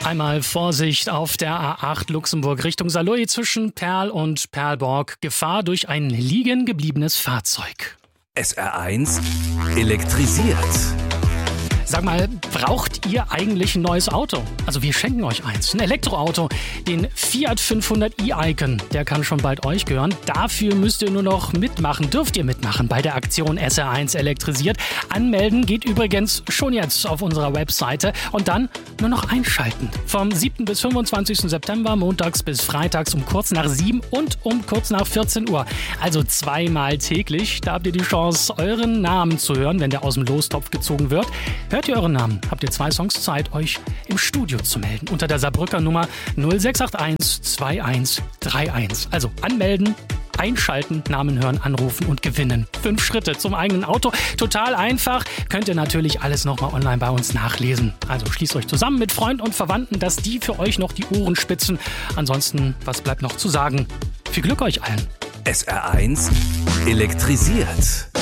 Einmal Vorsicht auf der A8 Luxemburg Richtung Saarlouis zwischen Perl und Perlborg. Gefahr durch ein liegen gebliebenes Fahrzeug. SR1 elektrisiert. Sag mal, braucht ihr eigentlich ein neues Auto? Also wir schenken euch eins, ein Elektroauto, den Fiat 500 e-Icon. Der kann schon bald euch gehören. Dafür müsst ihr nur noch mitmachen, dürft ihr mitmachen bei der Aktion SR1 elektrisiert. Anmelden geht übrigens schon jetzt auf unserer Webseite und dann nur noch einschalten. Vom 7. bis 25. September, montags bis freitags um kurz nach 7 und um kurz nach 14 Uhr. Also zweimal täglich. Da habt ihr die Chance, euren Namen zu hören, wenn der aus dem Lostopf gezogen wird. Hört ihr euren Namen, habt ihr 2 Songs Zeit, euch im Studio zu melden. Unter der Saarbrücker Nummer 0681 2131. Also anmelden, einschalten, Namen hören, anrufen und gewinnen. 5 Schritte zum eigenen Auto. Total einfach. Könnt ihr natürlich alles nochmal online bei uns nachlesen. Also schließt euch zusammen mit Freunden und Verwandten, dass die für euch noch die Ohren spitzen. Ansonsten, was bleibt noch zu sagen? Viel Glück euch allen. SR1 elektrisiert.